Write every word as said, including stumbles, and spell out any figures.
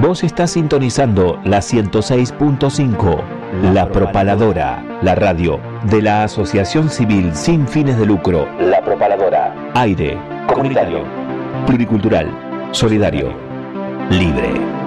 Vos estás sintonizando la ciento seis punto cinco, La Propaladora, la radio de la Asociación Civil Sin Fines de Lucro. La Propaladora. Aire, comunitario, pluricultural, solidario, libre.